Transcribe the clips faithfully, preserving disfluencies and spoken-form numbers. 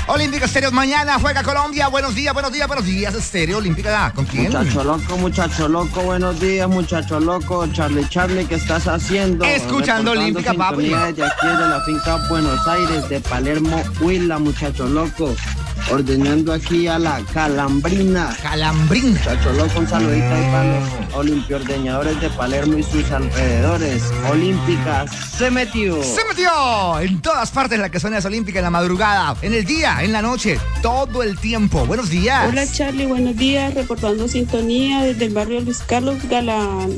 Olímpica Estéreo, mañana juega Colombia. Buenos días, buenos días, buenos días, Estéreo Olímpica. ¿Con quién? Muchacho loco, muchacho loco, buenos días, muchacho loco. Charlie, Charlie, ¿qué estás haciendo? Escuchando Olímpica, papi. Desde aquí de la finca Buenos Aires, de Palermo, Huila, muchacho loco. Ordenando aquí a la Calambrina. Calambrina. Muchacho loco, un saludito ahí para los olimpiordeñadores de Palermo y sus alrededores. Olímpica se metió. Se metió en todas partes la que suena es Olímpica, en la madrugada, en el día, en la noche, todo el tiempo. Buenos días. Hola Charlie, buenos días. Reportando sintonía desde el barrio Luis Carlos Galán.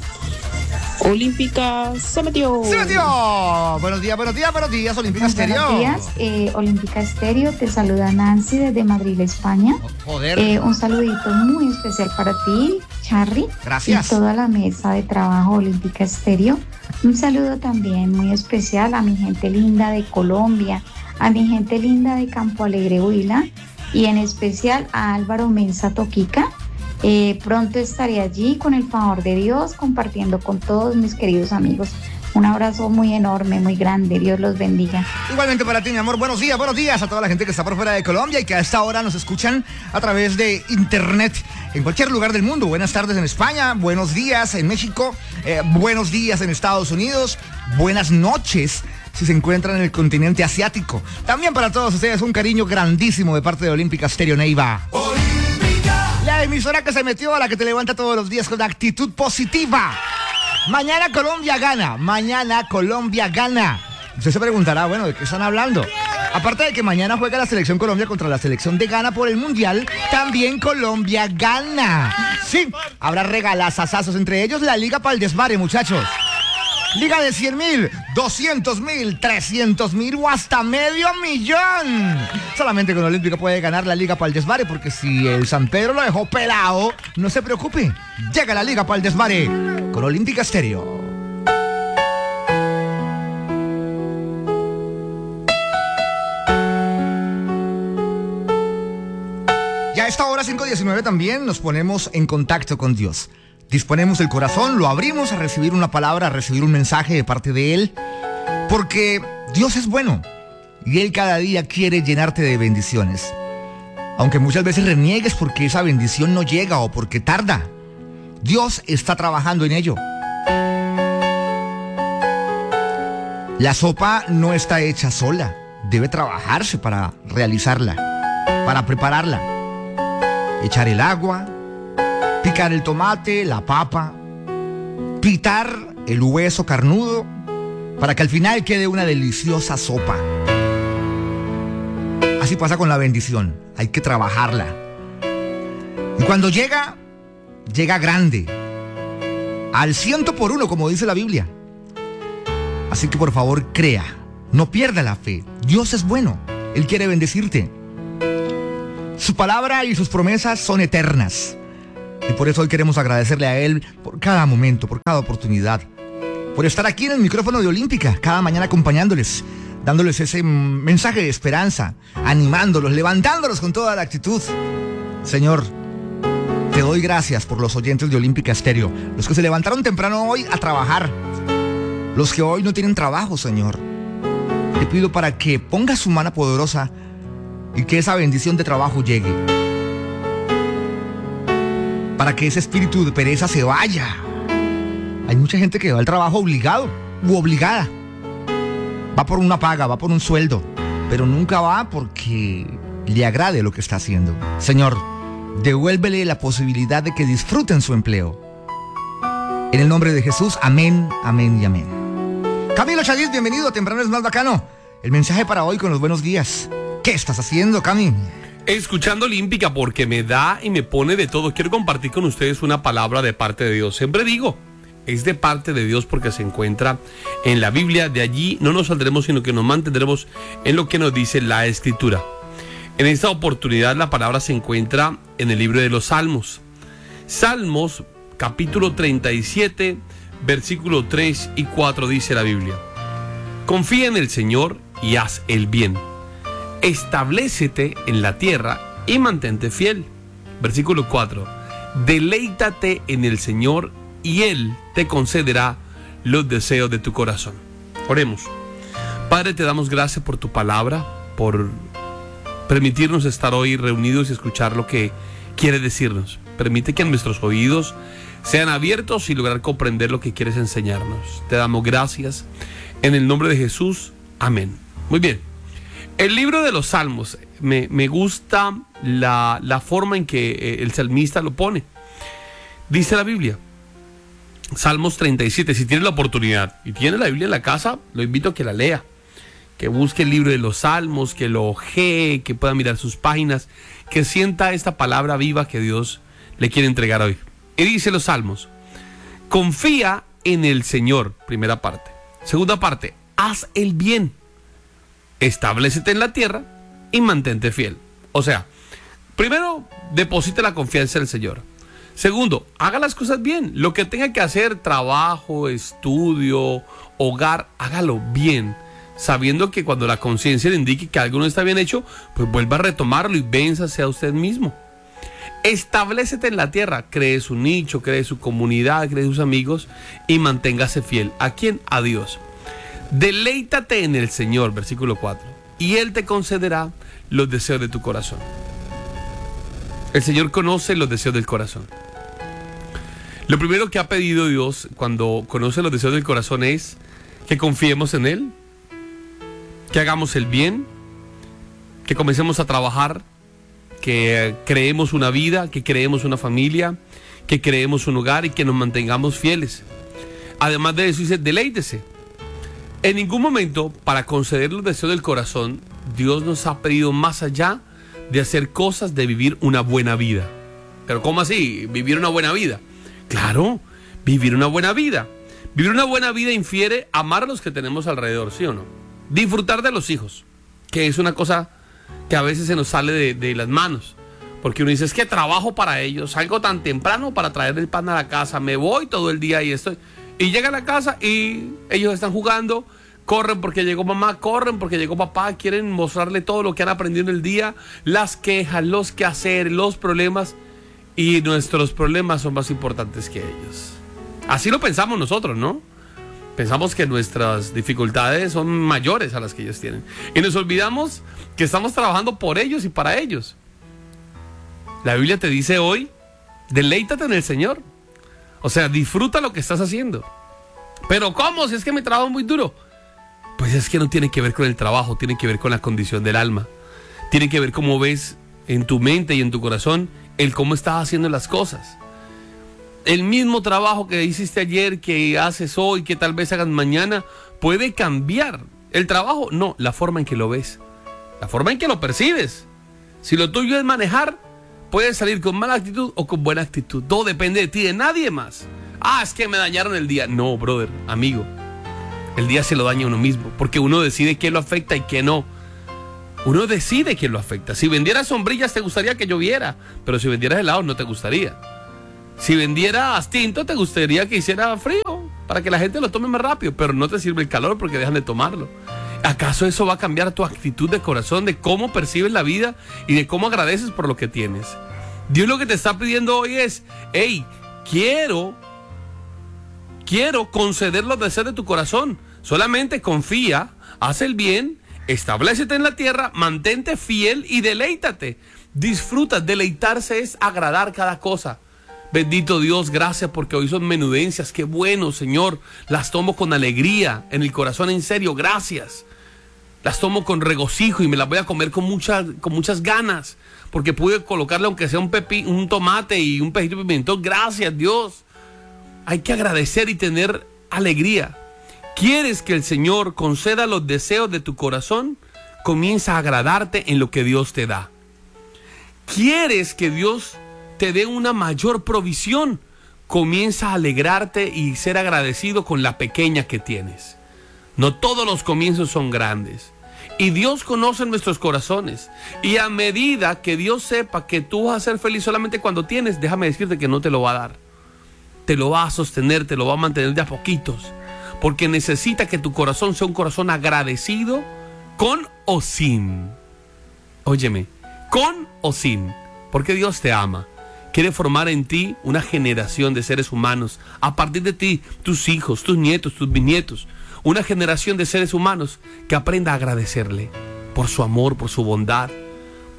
Olímpica se metió. Se metió. Buenos días, buenos días, buenos días, Olímpica Estéreo. Buenos días, eh, Olímpica Estéreo. Te saluda Nancy desde Madrid, España. Oh, joder. Eh, un saludito muy especial para ti, Charly. Gracias. Y toda la mesa de trabajo Olímpica Estéreo. Un saludo también muy especial a mi gente linda de Colombia, a mi gente linda de Campo Alegre, Huila, y en especial a Álvaro Mensa Toquica. Eh, pronto estaré allí con el favor de Dios compartiendo con todos mis queridos amigos. Un abrazo muy enorme, muy grande. Dios los bendiga. Igualmente para ti, mi amor. Buenos días, buenos días a toda la gente que está por fuera de Colombia y que a esta hora nos escuchan a través de internet en cualquier lugar del mundo. Buenas tardes en España, buenos días en México, eh, buenos días en Estados Unidos, buenas noches si se encuentran en el continente asiático. También para todos ustedes un cariño grandísimo de parte de Olímpica Estéreo Neiva. La emisora que se metió, a la que te levanta todos los días con actitud positiva. Mañana Colombia gana, mañana Colombia gana. Usted se preguntará, bueno, ¿de qué están hablando? Aparte de que mañana juega la selección Colombia contra la selección de Ghana por el Mundial, también Colombia gana. Sí, habrá regalazazazos, entre ellos la Liga para el Desmare, muchachos. Liga de cien mil, doscientos mil, trescientos mil o hasta medio millón. Solamente con Olímpica puede ganar la Liga para el Desmare, porque si el San Pedro lo dejó pelado, no se preocupe. Llega la Liga para el Desmare con Olímpica Estéreo. Y a esta hora cinco diecinueve también nos ponemos en contacto con Dios. Disponemos el corazón, lo abrimos a recibir una palabra, a recibir un mensaje de parte de Él, porque Dios es bueno y Él cada día quiere llenarte de bendiciones. Aunque muchas veces reniegues porque esa bendición no llega o porque tarda, Dios está trabajando en ello. La sopa no está hecha sola, debe trabajarse para realizarla, para prepararla. Echar el agua, picar el tomate, la papa, pitar el hueso carnudo para que al final quede una deliciosa sopa. Así pasa con la bendición, hay que trabajarla. Y cuando llega, llega grande, al ciento por uno, como dice la Biblia. Así que por favor crea, no pierda la fe. Dios es bueno, Él quiere bendecirte. Su palabra y sus promesas son eternas. Y por eso hoy queremos agradecerle a Él por cada momento, por cada oportunidad, por estar aquí en el micrófono de Olímpica, cada mañana acompañándoles, dándoles ese mensaje de esperanza, animándolos, levantándolos con toda la actitud. Señor, te doy gracias por los oyentes de Olímpica Estéreo, los que se levantaron temprano hoy a trabajar, los que hoy no tienen trabajo, Señor. Te pido para que pongas su mano poderosa y que esa bendición de trabajo llegue, para que ese espíritu de pereza se vaya. Hay mucha gente que va al trabajo obligado u obligada. Va por una paga, va por un sueldo, pero nunca va porque le agrade lo que está haciendo. Señor, devuélvele la posibilidad de que disfruten su empleo. En el nombre de Jesús, amén, amén y amén. Camilo Chadís, bienvenido, temprano es más bacano. El mensaje para hoy con los buenos días. ¿Qué estás haciendo, Cami? Escuchando Olímpica porque me da y me pone de todo. Quiero compartir con ustedes una palabra de parte de Dios. Siempre digo, es de parte de Dios porque se encuentra en la Biblia. De allí no nos saldremos, sino que nos mantendremos en lo que nos dice la Escritura. En esta oportunidad la palabra se encuentra en el libro de los Salmos. Salmos capítulo treinta y siete, versículo tres y cuatro dice la Biblia: confía en el Señor y haz el bien. Establécete en la tierra y mantente fiel. Versículo cuatro. Deleítate en el Señor y Él te concederá los deseos de tu corazón. Oremos. Padre, te damos gracias por tu palabra, por permitirnos estar hoy reunidos y escuchar lo que quiere decirnos. Permite que nuestros oídos sean abiertos y lograr comprender lo que quieres enseñarnos. Te damos gracias en el nombre de Jesús. Amén. Muy bien. El libro de los Salmos, me, me gusta la, la forma en que el salmista lo pone. Dice la Biblia, Salmos treinta y siete, si tiene la oportunidad y tiene la Biblia en la casa, lo invito a que la lea, que busque el libro de los Salmos, que lo ojee, que pueda mirar sus páginas, que sienta esta palabra viva que Dios le quiere entregar hoy. Y dice los Salmos, confía en el Señor, primera parte. Segunda parte, haz el bien, establécete en la tierra y mantente fiel. O sea, primero, deposite la confianza en el Señor. Segundo, haga las cosas bien. Lo que tenga que hacer, trabajo, estudio, hogar, hágalo bien, sabiendo que cuando la conciencia le indique que algo no está bien hecho, pues vuelva a retomarlo y vénzase a usted mismo. Establécete en la tierra, cree su nicho, cree su comunidad, cree sus amigos y manténgase fiel. ¿A quién? A Dios. Deleítate en el Señor, versículo cuatro, y Él te concederá los deseos de tu corazón. El Señor conoce los deseos del corazón. Lo primero que ha pedido Dios cuando conoce los deseos del corazón es que confiemos en Él, que hagamos el bien, que comencemos a trabajar, que creemos una vida, que creemos una familia, que creemos un hogar y que nos mantengamos fieles. Además de eso dice, deleítese. En ningún momento, para conceder los deseos del corazón, Dios nos ha pedido más allá de hacer cosas, de vivir una buena vida. Pero ¿cómo así? ¿Vivir una buena vida? Claro, vivir una buena vida. Vivir una buena vida infiere amar a los que tenemos alrededor, ¿sí o no? Disfrutar de los hijos, que es una cosa que a veces se nos sale de, de las manos. Porque uno dice, es que trabajo para ellos, salgo tan temprano para traer el pan a la casa, me voy todo el día y estoy... Y llega a la casa y ellos están jugando, corren porque llegó mamá, corren porque llegó papá, quieren mostrarle todo lo que han aprendido en el día, las quejas, los quehaceres, los problemas, y nuestros problemas son más importantes que ellos. Así lo pensamos nosotros, ¿no? Pensamos que nuestras dificultades son mayores a las que ellos tienen. Y nos olvidamos que estamos trabajando por ellos y para ellos. La Biblia te dice hoy, deleítate en el Señor. O sea, disfruta lo que estás haciendo. Pero ¿cómo? Si es que mi trabajo es muy duro. Pues es que no tiene que ver con el trabajo, tiene que ver con la condición del alma. Tiene que ver cómo ves en tu mente y en tu corazón el cómo estás haciendo las cosas. El mismo trabajo que hiciste ayer, que haces hoy, que tal vez hagas mañana, puede cambiar. El trabajo, no, la forma en que lo ves, la forma en que lo percibes. Si lo tuyo es manejar, puedes salir con mala actitud o con buena actitud. Todo depende de ti, de nadie más. Ah, es que me dañaron el día. No, brother, amigo. El día se lo daña a uno mismo, porque uno decide qué lo afecta y qué no. Uno decide qué lo afecta. Si vendieras sombrillas te gustaría que lloviera, pero si vendieras helado no te gustaría. Si vendieras tinto te gustaría que hiciera frío, para que la gente lo tome más rápido, pero no te sirve el calor porque dejan de tomarlo. ¿Acaso eso va a cambiar tu actitud de corazón, de cómo percibes la vida y de cómo agradeces por lo que tienes? Dios lo que te está pidiendo hoy es, hey, quiero, quiero conceder los deseos de tu corazón. Solamente confía, haz el bien, establécete en la tierra, mantente fiel y deleítate. Disfruta, deleitarse es agradar cada cosa. Bendito Dios, gracias porque hoy son menudencias, qué bueno, Señor. Las tomo con alegría, en el corazón, en serio, gracias. Las tomo con regocijo y me las voy a comer con, mucha, con muchas ganas, porque pude colocarle aunque sea un, pepi, un tomate y un pejito de pimentón. Gracias, Dios. Hay que agradecer y tener alegría. ¿Quieres que el Señor conceda los deseos de tu corazón? Comienza a agradarte en lo que Dios te da. ¿Quieres que Dios te dé una mayor provisión? Comienza a alegrarte y ser agradecido con la pequeña que tienes. No todos los comienzos son grandes. Y Dios conoce nuestros corazones. Y a medida que Dios sepa que tú vas a ser feliz solamente cuando tienes, déjame decirte que no te lo va a dar. Te lo va a sostener, te lo va a mantener de a poquitos. Porque necesita que tu corazón sea un corazón agradecido, con o sin. Óyeme, con o sin. Porque Dios te ama. Quiere formar en ti una generación de seres humanos. A partir de ti, tus hijos, tus nietos, tus bisnietos. Una generación de seres humanos que aprenda a agradecerle por su amor, por su bondad,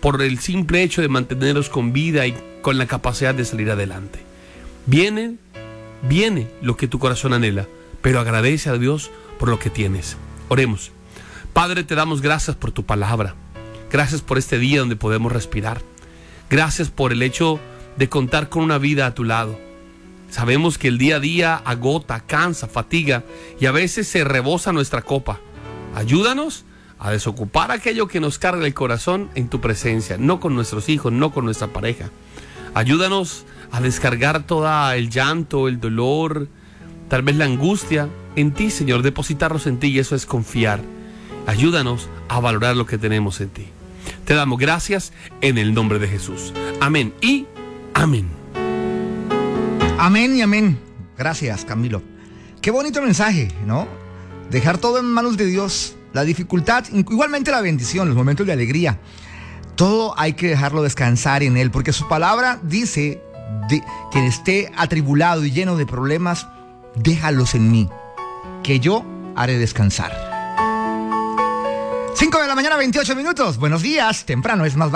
por el simple hecho de mantenerlos con vida y con la capacidad de salir adelante. Viene, viene lo que tu corazón anhela, pero agradece a Dios por lo que tienes. Oremos. Padre, te damos gracias por tu palabra. Gracias por este día donde podemos respirar. Gracias por el hecho de contar con una vida a tu lado. Sabemos que el día a día agota, cansa, fatiga y a veces se rebosa nuestra copa. Ayúdanos a desocupar aquello que nos carga el corazón en tu presencia, no con nuestros hijos, no con nuestra pareja. Ayúdanos a descargar todo el llanto, el dolor, tal vez la angustia en ti, Señor, depositarlos en ti, y eso es confiar. Ayúdanos a valorar lo que tenemos en ti. Te damos gracias en el nombre de Jesús. Amén y amén. Amén y amén. Gracias, Camilo. Qué bonito mensaje, ¿no? Dejar todo en manos de Dios. La dificultad, igualmente la bendición, los momentos de alegría. Todo hay que dejarlo descansar en Él, porque su palabra dice, de, quien esté atribulado y lleno de problemas, déjalos en mí, que yo haré descansar. cinco de la mañana, veintiocho minutos. Buenos días. Temprano es más